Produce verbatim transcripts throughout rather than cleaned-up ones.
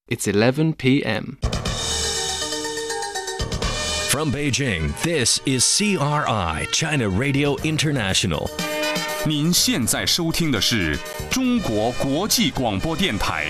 It's eleven p.m. From Beijing, this is C R I, China Radio International. 您现在收听的是中国国际广播电台。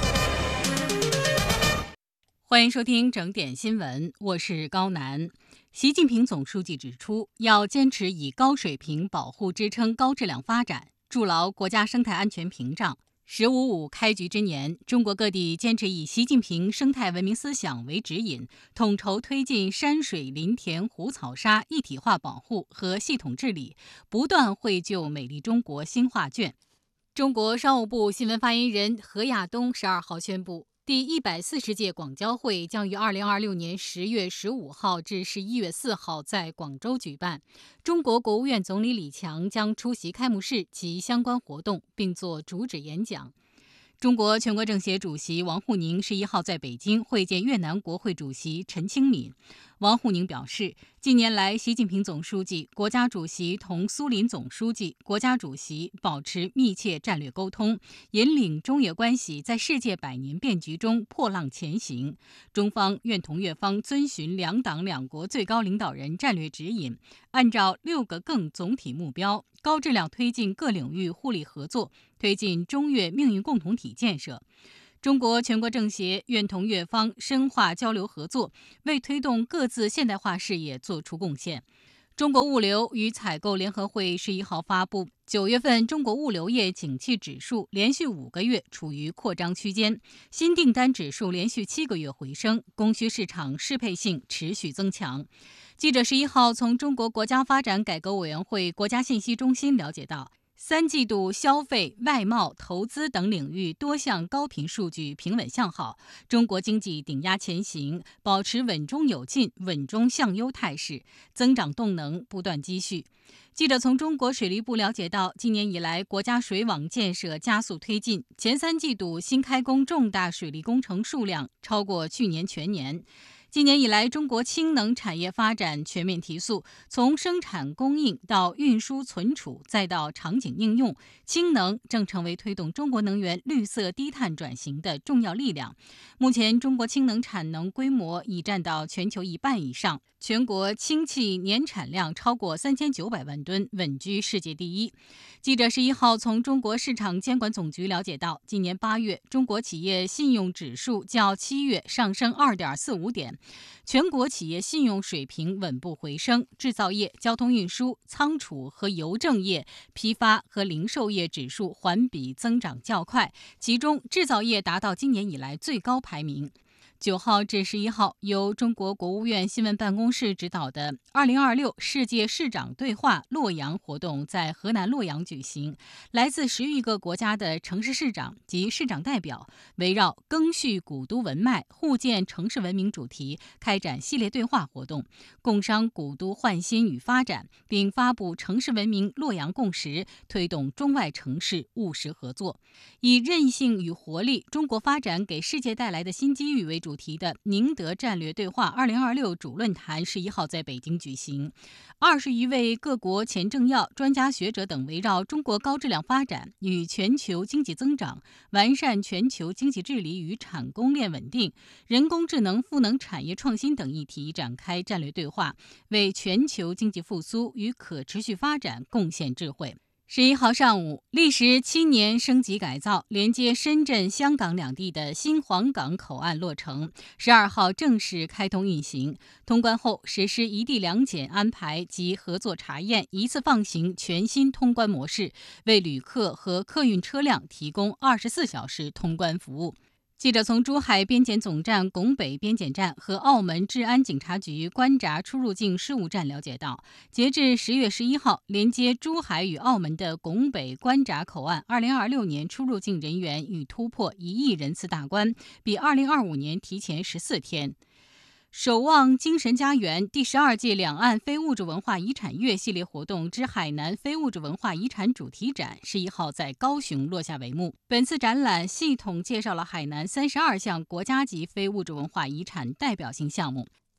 欢迎收听整点新闻，我是高楠。习近平总书记指出，要坚持以高水平保护支撑高质量发展，筑牢国家生态安全屏障。十五五开局之年，中国各地坚持以习近平生态文明思想为指引，统筹推进山水林田湖草沙一体化保护和系统治理，不断绘就美丽中国新画卷。中国商务部新闻发言人何亚东十二号宣布，第一百四十届广交会将于二零二六年十月十五号至十一月四号在广州举办。中国国务院总理李强将出席开幕式及相关活动，并作主旨演讲。中国全国政协主席王沪宁十一号在北京会见越南国会主席陈清敏。王沪宁表示，近年来，习近平总书记、国家主席同苏林总书记、国家主席保持密切战略沟通，引领中越关系在世界百年变局中破浪前行。中方愿同越方遵循两党两国最高领导人战略指引，按照六个更总体目标，高质量推进各领域互利合作，推进中越命运共同体建设。中国全国政协愿同越方深化交流合作，为推动各自现代化事业作出贡献。中国物流与采购联合会十一号发布，九月份中国物流业景气指数连续五个月处于扩张区间，新订单指数连续七个月回升，供需市场适配性持续增强。记者十一号从中国国家发展改革委员会国家信息中心了解到，三季度消费、外贸、投资等领域多项高频数据平稳向好，中国经济顶压前行，保持稳中有进、稳中向优态势，增长动能不断积蓄。记者从中国水利部了解到，今年以来国家水网建设加速推进，前三季度新开工重大水利工程数量超过去年全年。今年以来，中国氢能产业发展全面提速，从生产供应到运输存储，再到场景应用，氢能正成为推动中国能源绿色低碳转型的重要力量。目前，中国氢能产能规模已占到全球一半以上，全国氢气年产量超过三千九百万吨，稳居世界第一。记者十一号从中国市场监管总局了解到，今年八月，中国企业信用指数较七月上升 二点四五点。全国企业信用水平稳步回升，制造业、交通运输、仓储和邮政业、批发和零售业指数环比增长较快，其中制造业达到今年以来最高排名。九号至十一号，由中国国务院新闻办公室指导的二零二六世界市长对话洛阳活动在河南洛阳举行。来自十余个国家的城市市长及市长代表，围绕赓续古都文脉、互建城市文明主题，开展系列对话活动，共商古都焕新与发展，并发布城市文明洛阳共识，推动中外城市务实合作。以韧性与活力，中国发展给世界带来的新机遇为主题的宁德战略对话二零二六主论坛十一号在北京举行。二十余位各国前政要、专家学者等围绕中国高质量发展与全球经济增长、完善全球经济治理与产供链稳定、人工智能赋能产业创新等议题展开战略对话，为全球经济复苏与可持续发展贡献智慧。十一号上午，历时七年升级改造，连接深圳、香港两地的新皇岗口岸落成，十二号正式开通运行。通关后，实施一地两检安排及合作查验一次放行全新通关模式，为旅客和客运车辆提供二十四小时通关服务。记者从珠海边检总站拱北边检站和澳门治安警察局关闸出入境事务站了解到，截至十月十一号，连接珠海与澳门的拱北关闸口岸二零二六年出入境人员已突破一亿人次大关，比二零二五年提前十四天。守望精神家园第十二届两岸非物质文化遗产月系列活动之海南非物质文化遗产主题展十一号在高雄落下帷幕。本次展览系统介绍了海南三十二项国家级非物质文化遗产代表性项目，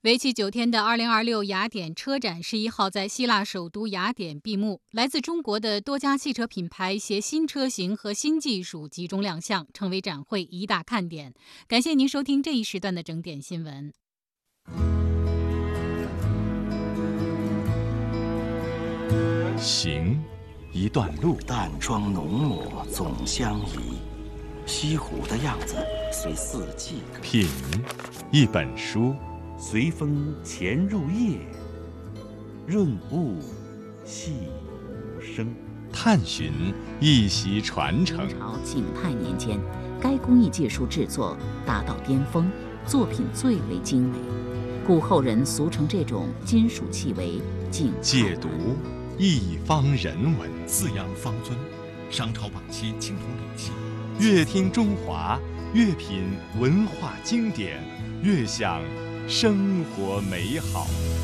为期九天的二零二六雅典车展十一号在希腊首都雅典闭幕，来自中国的多家汽车品牌携新车型和新技术集中亮相，成为展会一大看点。感谢您收听这一时段的整点新闻。 行，一段路， 淡妆浓抹总相宜，西湖的样子随四季歌。 品，一本书， 随风潜入夜，润物细无声。 探寻，一席传承。 明朝景泰年间，该工艺技术制作达到巅峰，作品最为精美，故后人俗称这种金属器为景泰。 解读，一方人文。 四羊方尊，商朝晚期青铜礼器。 越听中华，越品文化经典，越享生活美好。